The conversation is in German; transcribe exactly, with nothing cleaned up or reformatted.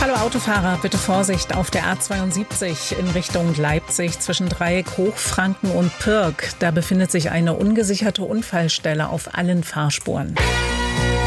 Hallo Autofahrer, bitte Vorsicht auf der A zweiundsiebzig in Richtung Leipzig zwischen Dreieck Hochfranken und Pirk. Da befindet sich eine ungesicherte Unfallstelle auf allen Fahrspuren.